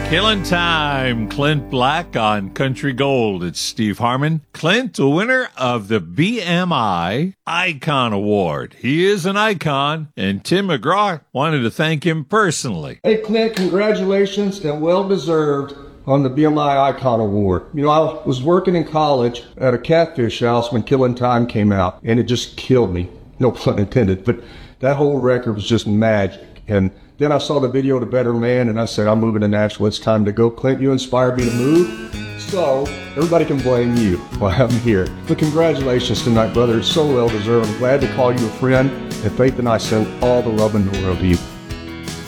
Killing time, Clint Black on Country Gold. It's Steve Harmon. Clint, the winner of the BMI Icon Award. He is an icon, and Tim McGraw wanted to thank him personally. Hey, Clint, congratulations and well-deserved on the BMI Icon Award. You know, I was working in college at a catfish house when Killing Time came out, and it just killed me. No pun intended, but that whole record was just magic. And then I saw the video of The Better Man, and I said, I'm moving to Nashville. It's time to go. Clint, you inspired me to move, so everybody can blame you while I'm here. But congratulations tonight, brother. It's so well-deserved. I'm glad to call you a friend, and Faith and I send all the love in the world to you.